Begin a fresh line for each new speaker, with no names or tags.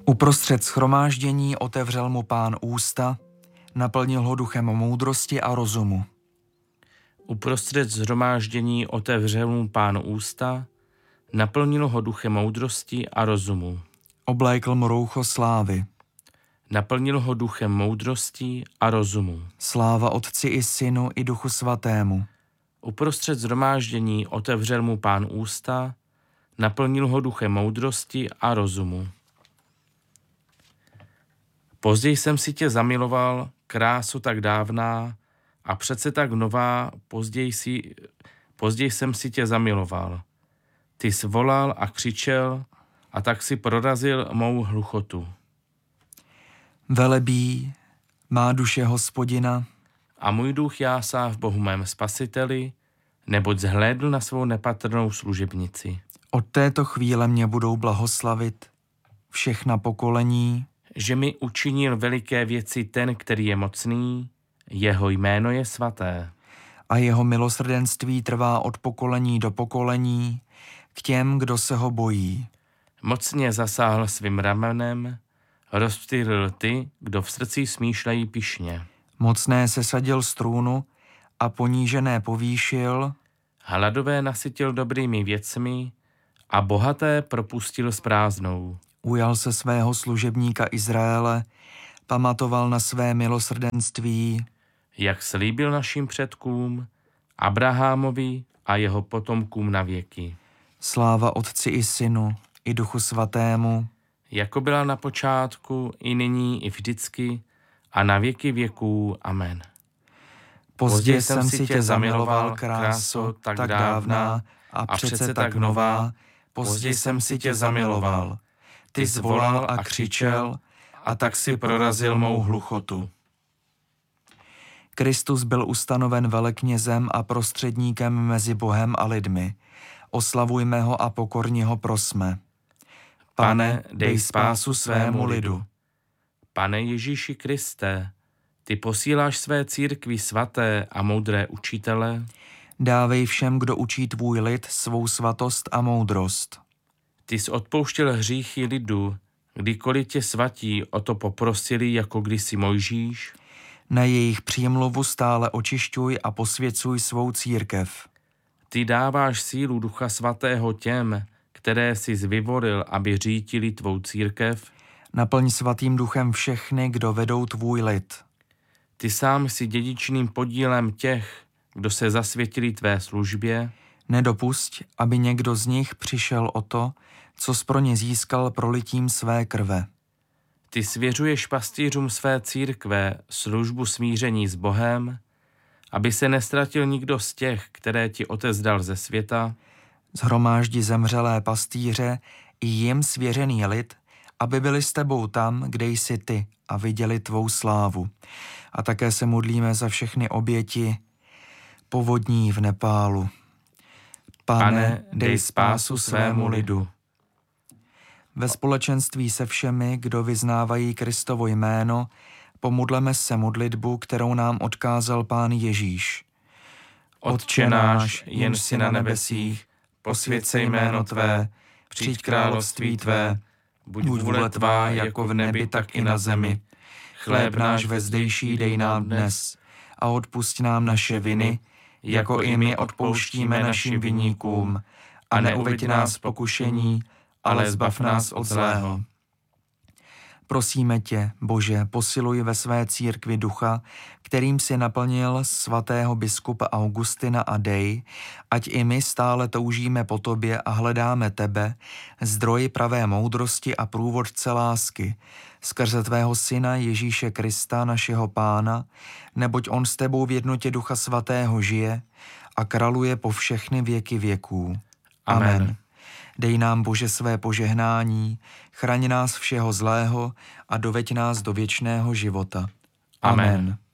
Uprostřed shromáždění otevřel mu Pán ústa, naplnil ho duchem moudrosti a rozumu.
Uprostřed shromáždění otevřel mu Pán ústa, naplnil ho duchem moudrosti a rozumu.
Oblékl mu roucho slávy.
Naplnil ho duchem moudrosti a rozumu.
Sláva Otci i Synu i Duchu Svatému.
Uprostřed shromáždění otevřel mu Pán ústa, naplnil ho duchem moudrosti a rozumu. Později jsem si tě zamiloval, kráso tak dávná, a přece tak nová, později jsem si tě zamiloval. Ty jsi volal a křičel, a tak si prorazil mou hluchotu.
Velebí má duše Hospodina.
A můj duch jásá v Bohu mém spasiteli, neboť zhlédl na svou nepatrnou služebnici.
Od této chvíle mě budou blahoslavit všechna pokolení.
Že mi učinil veliké věci ten, který je mocný, jeho jméno je svaté.
A jeho milosrdenství trvá od pokolení do pokolení k těm, kdo se ho bojí.
Mocně zasáhl svým ramenem, rozptýlil ty, kdo v srdci smýšlejí pyšně.
Mocné sesadil z trůnu a ponížené povýšil.
Hladové nasytil dobrými věcmi a bohaté propustil s prázdnou.
Ujal se svého služebníka Izraele, pamatoval na své milosrdenství.
Jak slíbil našim předkům, Abrahamovi a jeho potomkům na věky.
Sláva Otci i Synu i Duchu Svatému.
Jako byla na počátku, i nyní, i vždycky, a na věky věků. Amen.
Později jsem si tě zamiloval, kráso tak dávná a přece tak nová. Později jsem si tě zamiloval. Ty jsi volal a křičel, a tak si prorazil mou hluchotu. Kristus byl ustanoven veleknězem a prostředníkem mezi Bohem a lidmi. Oslavujme ho a pokorně ho prosme. Pane, dej spásu svému lidu.
Pane Ježíši Kriste, ty posíláš své církvi svaté a moudré učitele.
Dávej všem, kdo učí tvůj lid, svou svatost a moudrost.
Ty jsi odpouštěl hříchy lidu, kdykoliv tě svatí o to poprosili, jako kdysi Mojžíš.
Na jejich přímluvu stále očišťuj a posvěcuj svou církev.
Ty dáváš sílu Ducha Svatého těm, které jsi vyvolil, aby řídili tvou církev.
Naplň svatým duchem všechny, kdo vedou tvůj lid.
Ty sám jsi dědičným podílem těch, kdo se zasvětili tvé službě.
Nedopusť, aby někdo z nich přišel o to, co jsi pro ně získal prolitím své krve.
Ty svěřuješ pastýřům své církve službu smíření s Bohem, aby se nestratil nikdo z těch, které ti Otec dal ze světa.
Shromáždi zemřelé pastýře i jim svěřený lid, aby byli s tebou tam, kde jsi ty a viděli tvou slávu. A také se modlíme za všechny oběti povodní v Nepálu. Pane, dej spásu svému lidu. Ve společenství se všemi, kdo vyznávají Kristovo jméno, pomodleme se modlitbu, kterou nám odkázal Pán Ježíš.
Otče náš, jenž jsi na nebesích, posvěť se jméno tvé, přijď království tvé, buď vůle tvá jako v nebi, tak i na zemi.
Chléb náš vezdejší dej nám dnes a odpusť nám naše viny, jako i my odpouštíme našim viníkům, a neuveď nás v pokušení, ale zbav nás od zlého. Prosíme tě, Bože, posiluj ve své církvi ducha, kterým si naplnil svatého biskupa Augustina, a dej, ať i my stále toužíme po tobě a hledáme tebe, zdroj pravé moudrosti a průvodce lásky, skrze tvého syna Ježíše Krista, našeho Pána, neboť on s tebou v jednotě Ducha Svatého žije a králuje po všechny věky věků. Amen. Dej nám, Bože, své požehnání, chraň nás všeho zlého a doveď nás do věčného života. Amen.